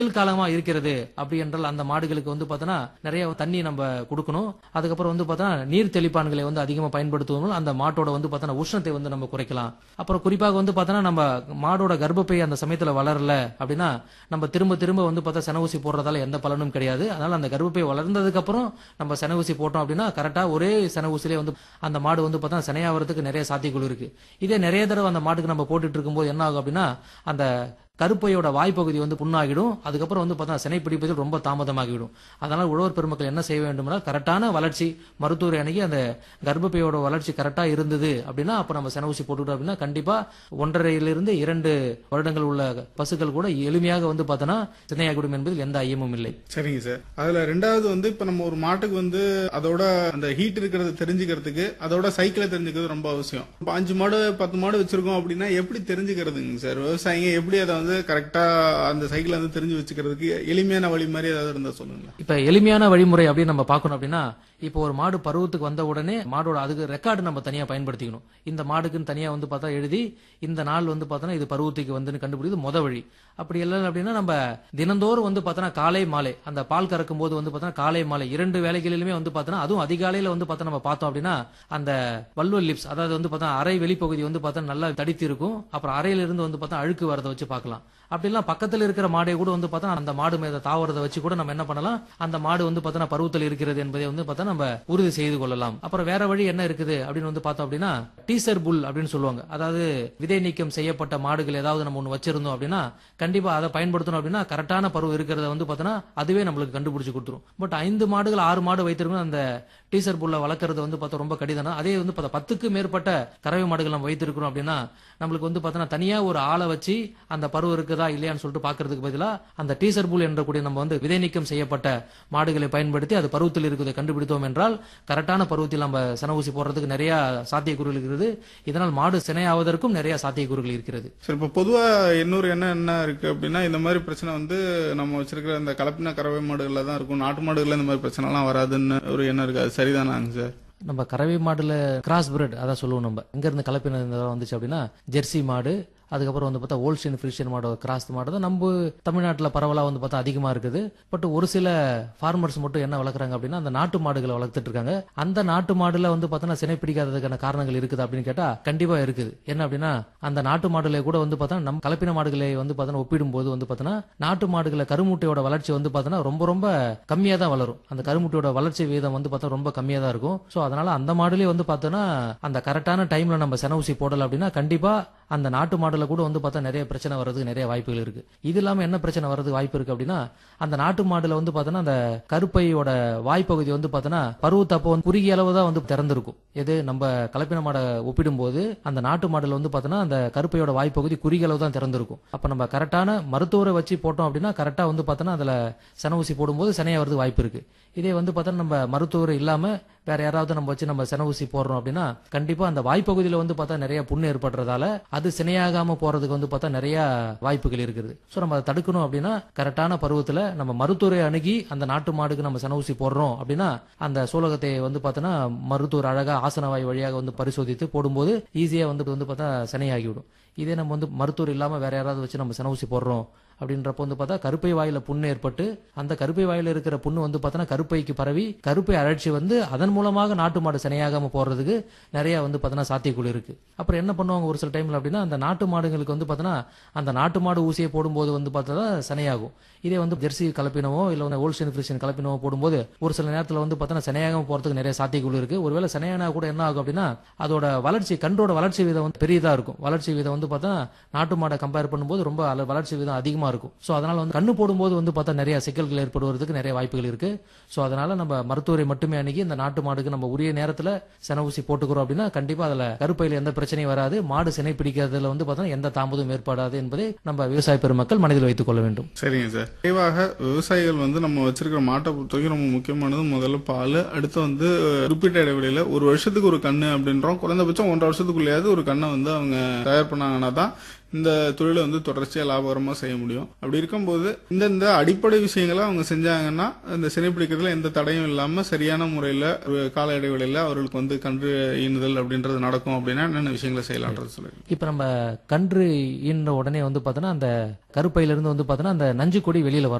வெயில் காலமா இருக்கிறது அப்படி என்றால் அந்த மாடுகளுக்கு வந்து பார்த்தோன்னா நிறைய தண்ணி நம்ம கொடுக்கணும். அதுக்கப்புறம் வந்து பார்த்தோன்னா நீர் தெளிப்பான்களை வந்து அதிகமா பயன்படுத்துவோம். அந்த மாட்டோட வந்து பார்த்தோன்னா உஷ்ணத்தை வந்து நம்ம குறைக்கலாம். அப்புறம் குறிப்பாக வந்து பார்த்தோன்னா நம்ம மாடோட கர்ப்பப்பை அந்த சமயத்துல வளரல அப்படின்னா நம்ம திரும்ப திரும்ப வந்து பார்த்தா சென ஊசி போடுறதால எந்த பலனும் கிடையாது. அதனால அந்த கர்ப்பப்பை வளர்ந்ததுக்கு அப்புறம் நம்ம சென ஊசி போட்டோம் அப்படின்னா கரெக்டா ஒரே சென ஊசிலே வந்து அந்த மாடு வந்து பார்த்தா சினையாவதுக்கு நிறைய சாத்தியக்கூறு இருக்கு. இதே நிறைய தடவை அந்த மாட்டுக்கு நம்ம போட்டுட்டு இருக்கும்போது என்ன ஆகும் அப்படின்னா அந்த கருப்பையோட வாய்ப்பகுதி வந்து புண்ணாகிடும். அதுக்கப்புறம் வந்து பார்த்தா சினை பிடிப்பதில் ரொம்ப தாமதமாகிவிடும். அதனால் உழவர் பெருமக்கள் என்ன செய்ய வேண்டும்னால் கரெக்டான வளர்ச்சி மருத்துவரை அணுகி அந்த கர்ப்பப்பையோட வளர்ச்சி கரெக்டா இருந்தது அப்படின்னா அப்ப நம்ம சென ஊசி போட்டுட்டோம் அப்படின்னா கண்டிப்பா 1.5 to 2 வருடங்கள் உள்ள பசுக்கள் கூட எளிமையாக வந்து பார்த்தோன்னா சினையாகிவிடும் என்பதில் எந்த ஐயமும் இல்லை. சரிங்க சார். அதுல ரெண்டாவது வந்து இப்ப நம்ம ஒரு மாட்டுக்கு வந்து அதோட அந்த ஹீட் இருக்கிறத தெரிஞ்சுக்கிறதுக்கு அதோட சைக்கிளை தெரிஞ்சுக்கிறது ரொம்ப அவசியம். இப்ப 5 மாடு 10 மாடு வச்சிருக்கோம் அப்படின்னா எப்படி தெரிஞ்சுக்கிறதுங்க சார்? விவசாயிங்க எப்படி அதை வந்து கரெக்டா அந்த சைக்கிள் வந்து தெரிஞ்சு வச்சுக்கிறதுக்கு எளிமையான வழி மாதிரி ஏதாவது இருந்தா சொல்லுங்க. இப்ப எளிமையான வழிமுறை அப்படின்னு நம்ம பார்க்கணும் அப்படின்னா இப்போ ஒரு மாடு பருவத்துக்கு வந்த உடனே மாடோட அதுக்கு ரெக்கார்டு நம்ம தனியா பயன்படுத்திக்கணும். இந்த மாடுக்குன்னு தனியா வந்து பார்த்தா எழுதி இந்த நாள் வந்து பார்த்தோன்னா இது பருவத்துக்கு வந்து கண்டுபிடிக்கிறது முத வழி. அப்படி இல்லை அப்படின்னா நம்ம தினந்தோறும் வந்து பார்த்தோன்னா காலை மாலை அந்த பால் கறக்கும் போது வந்து பார்த்தோன்னா காலை மாலை 2 வேளைகளிலுமே வந்து பார்த்தோன்னா அதுவும் அதிகாலையில வந்து பார்த்தா நம்ம பார்த்தோம் அப்படின்னா அந்த வல்வல் லிப்ஸ் அதாவது வந்து பார்த்தா அரை வெளிப்பகுதி வந்து பார்த்தா நல்லா தடித்து இருக்கும். அப்புறம் அறையில இருந்து வந்து பார்த்தா அழுக்கு வரதை வச்சு பார்க்கலாம். அப்படிலாம் பக்கத்துல இருக்கிற மாடை கூட வந்து பார்த்தா அந்த மாடு மேல தாவறதை வச்சு கூட நம்ம என்ன பண்ணலாம் அந்த மாடு வந்து பார்த்தா பருவத்தில் இருக்கிறது என்பதை வந்து பார்த்தா நம்ம உறுதி செய்து கொள்ளலாம். அப்புறம் வேற வழி என்ன இருக்குது அப்படின்னு வந்து பார்த்தோம் அப்படின்னா டீசர் புல் அப்படின்னு சொல்லுவாங்க. அதாவது விதை நீக்கம் செய்யப்பட்ட மாடுகள் ஏதாவது நம்ம ஒண்ணு வச்சிருந்தோம் அப்படின்னா கண்டிப்பா அதை பயன்படுத்தணும் அப்படின்னா கரெக்டான பருவம் இருக்கிறத வந்து பார்த்தோன்னா அதுவே நம்மளுக்கு கண்டுபிடிச்சு கொடுத்துரும். பட் 5 மாடுகள் 6 மாடு வைத்திருக்கணும் அந்த டீசர் புல்ல வளர்க்கறது வந்து பார்த்தா ரொம்ப கடினம். அதே வந்து 10க்கு மேற்பட்ட கறவை மாடுகள் நம்ம வைத்திருக்கிறோம் அப்படின்னா நம்மளுக்கு வந்து பார்த்தோன்னா தனியா ஒரு ஆளை வச்சு அந்த பருவம் இருக்குதா இல்லையான்னு சொல்லிட்டு பாக்குறதுக்கு பதிலா அந்த டீசர் புல் என்ற கூடிய நம்ம வந்து விதை நீக்கம் செய்யப்பட்ட மாடுகளை பயன்படுத்தி அது பருவத்தில் இருக்கிறதை கண்டுபிடித்தோம் என்றால் கரெக்டான பருவத்தில் நம்ம சென ஊசி போடுறதுக்கு நிறைய சாத்தியக்கூறுகள் இருக்கிறது. இதனால் மாடு சினையாவதற்கும் நிறைய சாத்தியக்கூறுகள் இருக்கிறது. சரி, இப்ப பொதுவா இன்னொரு என்ன இருக்கு அப்படின்னா இந்த மாதிரி பிரச்சனை வந்து நம்ம வச்சிருக்கிற இந்த கலப்பின கறவை மாடுகள்ல தான் இருக்கும். நாட்டு மாடுகள்ல இந்த மாதிரி பிரச்சனை எல்லாம் வராதுன்னு ஒரு எண்ணம் இருக்கு. அது சரிதானாங்க சார்? நம்ம கறவை மாடுல கிராஸ் பிரெட் அதான் சொல்லுவோம். நம்ம எங்க இருந்து கலப்பின வந்துச்சு அப்படின்னா ஜெர்சி மாடு அதுக்கப்புறம் வந்து பார்த்தா ஓல்ஸ்டைன் ஃப்ரீஷியன் மாடு கிராஸ் மாடு தான் நம்ம தமிழ்நாட்டில் பரவலா வந்து பார்த்தா அதிகமா இருக்குது. பட் ஒரு சில ஃபார்மர்ஸ் மட்டும் என்ன வளர்க்குறாங்க அப்படின்னா அந்த நாட்டு மாடுகளை வளர்த்துட்டு இருக்காங்க. அந்த நாட்டு மாடுல வந்து பார்த்தோன்னா சினை பிடிக்காததுக்கான காரணங்கள் இருக்குது அப்படின்னு கேட்டா கண்டிப்பா இருக்குது. என்ன அப்படின்னா அந்த நாட்டு மாடுகளை கூட வந்து பார்த்தா நம்ம கலப்பின மாடுகளை வந்து பார்த்தோன்னா ஒப்பிடும் போது வந்து பார்த்தோன்னா நாட்டு மாடுகளை கருமுட்டையோட வளர்ச்சி வந்து பார்த்தோன்னா ரொம்ப கம்மியா தான் வளரும். அந்த கருமுட்டையோட வளர்ச்சி வீதம் வந்து பார்த்தா ரொம்ப கம்மியா தான் இருக்கும். ஸோ அதனால அந்த மாடுலேயே வந்து பார்த்தோன்னா அந்த கரெக்டான டைம்ல நம்ம சென ஊசி போடல அப்படின்னா கண்டிப்பா அந்த நாட்டு மாடுல கூட வந்து பார்த்தா நிறைய பிரச்சனை வர்றதுக்கு நிறைய வாய்ப்புகள் இருக்கு. இது இல்லாம என்ன பிரச்சனை வர்றதுக்கு வாய்ப்பு இருக்கு அப்படின்னா அந்த நாட்டு மாடுல வந்து பார்த்தோன்னா அந்த கருப்பையோட வாய்ப்பகுதி வந்து பார்த்தோன்னா பருவத்தப்போ வந்து குறுகிய அளவு தான் வந்து திறந்திருக்கும். எது நம்ம கலப்பின மாடை ஒப்பிடும் போது அந்த நாட்டு மாடுல வந்து பார்த்தோன்னா அந்த கருப்பையோட வாய்ப்பகுதி குறுகிய அளவு தான் திறந்திருக்கும். அப்ப நம்ம கரெக்டான மருத்துவரை வச்சு போட்டோம் அப்படின்னா கரெக்டா வந்து பார்த்தோன்னா அதுல சென ஊசி போடும்போது சினையா வரதுக்கு வாய்ப்பு இருக்கு. இதே வந்து பார்த்தோன்னா நம்ம மருத்துவர் இல்லாம வேற யாராவது நம்ம வச்சு நம்ம சென ஊசி போடுறோம் அப்படின்னா கண்டிப்பா அந்த வாய்ப்பகுதியில வந்து பார்த்தா நிறைய புண்ணு ஏற்படுறதால அது சினையாகாம போறதுக்கு வந்து பார்த்தா நிறைய வாய்ப்புகள் இருக்குது. ஸோ நம்ம அதை தடுக்கணும் அப்படின்னா கரெக்டான பருவத்துல நம்ம மருத்துவரை அணுகி அந்த நாட்டு மாடுக்கு நம்ம சென ஊசி போடுறோம் அப்படின்னா அந்த சூலகத்தை வந்து பார்த்தோன்னா மருத்துவர் அழகா ஆசனவாய் வழியாக வந்து பரிசோதித்து போடும்போது ஈஸியா வந்து பார்த்தா சினையாகிவிடும். இதே நம்ம வந்து மருத்துவர் இல்லாம வேற யாராவது வச்சு நம்ம சென ஊசி போடுறோம் அப்படின்றப்ப வந்து பார்த்தா கருப்பை வாயில புண்ணு ஏற்பட்டு அந்த கருப்பை வாயில இருக்கிற புண்ணு வந்து பார்த்தோன்னா கருப்பைக்கு பரவி கருப்பை அழற்சி வந்து அதன் மூலமாக நாட்டு மாடு சினையாகாம போறதுக்கு நிறைய வந்து பார்த்தோன்னா சாத்தியக்கூறு இருக்கு. அப்புறம் என்ன பண்ணுவாங்க ஒரு சில டைம்ல அப்படின்னா அந்த நாட்டு மாடுகளுக்கு வந்து பார்த்தோன்னா அந்த நாட்டு மாடு ஊசியை போடும்போது வந்து பார்த்தா சினையாகும். இதே வந்து ஜெர்சி கலப்பினவோ இல்ல ஓல்ஸ்டைன் ஃப்ரீஷியன் கலப்பினவோ போடும்போது ஒரு சில நேரத்தில் வந்து பார்த்தோன்னா சினையாகாம போறதுக்கு நிறைய சாத்தியக்கூறு இருக்கு. ஒருவேளை சினையானா கூட என்ன ஆகும் அப்படின்னா அதோட வளர்ச்சி கன்றோட வளர்ச்சி வீதம் வந்து பெரியதா இருக்கும். வளர்ச்சி வீதம் வந்து பார்த்தா நாட்டு மாடை கம்பேர் பண்ணும்போது ரொம்ப வளர்ச்சி வீதம் அதிகமா இருக்கும். சோ அதனால வந்து கண்ணு போடும்போது வந்து பார்த்தா நிறைய சிக்கல்கள் ஏற்படுவதற்கு நிறைய வாய்ப்புகள் இருக்கு. சோ அதனால நம்ம மருத்துவரை மட்டுமே அணுகி இந்த நாட்டு மாடுக்கு நம்ம உரிய நேரத்துல சென ஊசி போட்டுக்கிறோம் அப்படின்னா கண்டிப்பா அதுல கருப்பையில எந்த பிரச்சனையும் வராது. மாடு சினை பிடிக்கிறதுல வந்து பார்த்தா எந்த தாமதமும் ஏற்படாது என்பதை நம்ம விவசாய பெருமக்கள் மனதில் வைத்துக் கொள்ள வேண்டும். சரிங்க சார். விரைவாக விவசாயிகள் வந்து நம்ம வச்சிருக்கிற மாட்டை பொறுத்தவரைக்கும் ரொம்ப முக்கியமானது முதல்ல பால், அடுத்து வந்து குறிப்பிட்ட இடைவெளியில ஒரு வருஷத்துக்கு ஒரு கண்ணு அப்படின்றோம். குறைந்தபட்சம் 1.5 வருஷத்துக்குள்ளேயாவது ஒரு கண்ணை வந்து அவங்க தயார் பண்ணாங்கன்னா தான் இந்த தொழிலை வந்து தொடர்ச்சியா லாபகரமா செய்ய முடியும். அப்படி இருக்கும்போது இந்த அடிப்படை விஷயங்களை அவங்க செஞ்சாங்கன்னா இந்த சினைப்பிடிக்கிறதுல எந்த தடையும் இல்லாம சரியான முறையில ஒரு கால இடைவெளியில அவர்களுக்கு வந்து கன்று ஈனுதல் அப்படின்றது நடக்கும் அப்படின்னா என்னென்ன விஷயங்களை செய்யலான்றது சொல்லுங்க. இப்ப நம்ம கன்று ஈன்ற உடனே வந்து பார்த்தோன்னா அந்த கருப்பையில இருந்து வந்து பார்த்தோன்னா அந்த நஞ்சு கொடி வெளியில வரும்.